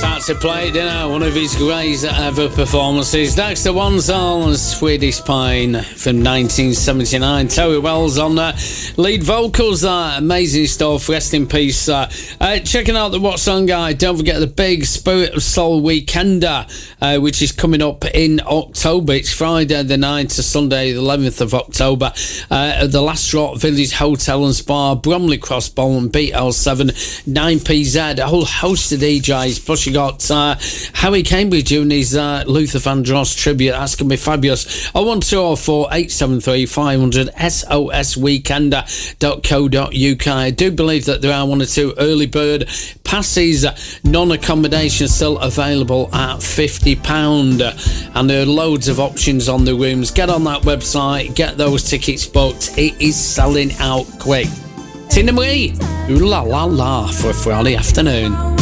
had to play it, didn't I? One of his greatest ever performances. Dexter Wansall, Swedish Pine from 1979. Terry Wells on lead vocals. Amazing stuff. Rest in peace. Checking out the What Song Guide. Don't forget the big Spirit of Soul Weekender, which is coming up in October. It's Friday the 9th to Sunday the 11th of October at the Last Rock Village Hotel and Spa, Bromley Cross, Bolton, BL7 9PZ. A whole host of DJs. Plus you got Harry Cambridge doing his Luther Vandross tribute. That's going to be fabulous. 01204 873 500 sosweekender.co.uk. I do believe that there are one or two early bird passes, non-accommodation still available at £50, and there are loads of options on the rooms. Get on that website, get those tickets booked. It is selling out quick. Tina Marie, ooh la la la, for a Friday afternoon.